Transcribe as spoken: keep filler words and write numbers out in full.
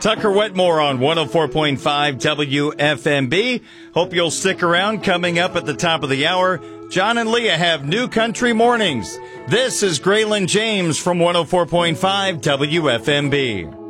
Tucker Wetmore on one oh four point five W F M B. Hope you'll stick around. Coming up at the top of the hour, John and Leah have New Country Mornings. This is Graylin James from one oh four point five W F M B.